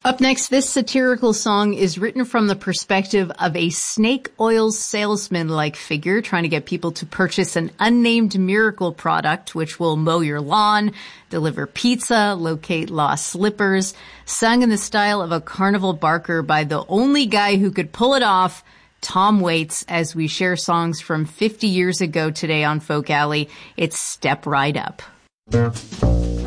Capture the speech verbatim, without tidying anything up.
Up next, this satirical song is written from the perspective of a snake oil salesman-like figure trying to get people to purchase an unnamed miracle product which will mow your lawn, deliver pizza, locate lost slippers, sung in the style of a carnival barker by the only guy who could pull it off, Tom Waits, as we share songs from fifty years ago today on Folk Alley. It's Step Right Up.